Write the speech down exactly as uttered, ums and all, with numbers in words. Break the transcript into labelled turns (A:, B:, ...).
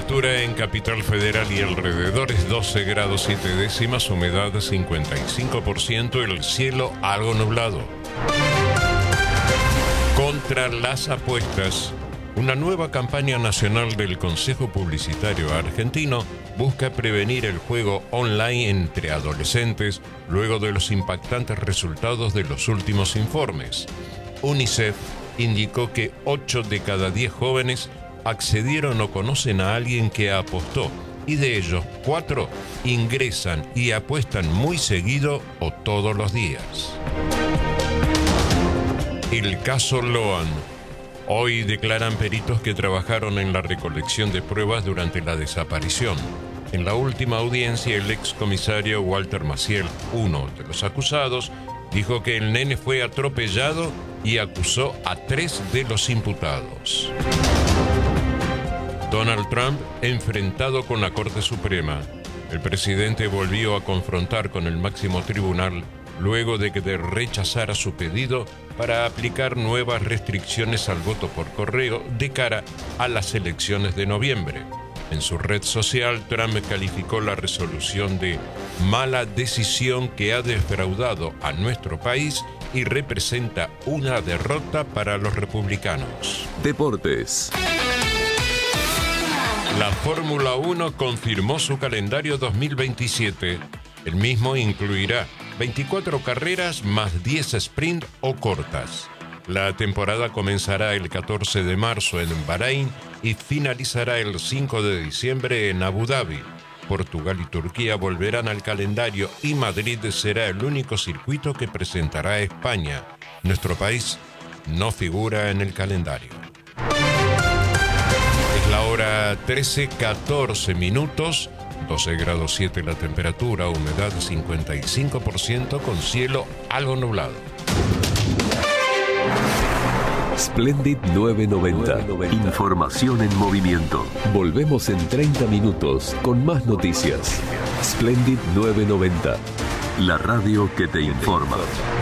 A: temperatura en Capital Federal y alrededores doce grados siete décimas, humedad cincuenta y cinco por ciento, el cielo algo nublado. Contra las apuestas, una nueva campaña nacional del Consejo Publicitario Argentino busca prevenir el juego online entre adolescentes luego de los impactantes resultados de los últimos informes. UNICEF indicó que ocho de cada diez jóvenes accedieron o conocen a alguien que apostó, y de ellos cuatro ingresan y apuestan muy seguido o todos los días. El caso Loan. Hoy declaran peritos que trabajaron en la recolección de pruebas durante la desaparición. En la última audiencia, el excomisario Walter Maciel, uno de los acusados, dijo que el nene fue atropellado y acusó a tres de los imputados. Donald Trump enfrentado con la Corte Suprema. El presidente volvió a confrontar con el máximo tribunal luego de que rechazara su pedido para aplicar nuevas restricciones al voto por correo de cara a las elecciones de noviembre. En su red social, Trump calificó la resolución de mala decisión que ha defraudado a nuestro país y representa una derrota para los republicanos.
B: Deportes.
A: La Fórmula uno confirmó su calendario dos mil veintisiete. El mismo incluirá veinticuatro carreras más diez sprint o cortas. La temporada comenzará el catorce de marzo en Bahrein y finalizará el cinco de diciembre en Abu Dhabi. Portugal y Turquía volverán al calendario y Madrid será el único circuito que presentará a España. Nuestro país no figura en el calendario. Es la hora trece, catorce minutos. doce grados siete la temperatura, humedad cincuenta y cinco por ciento con cielo algo nublado.
B: Splendid novecientos noventa. Información en movimiento. Volvemos en treinta minutos con más noticias. Splendid novecientos noventa. La radio que te informa.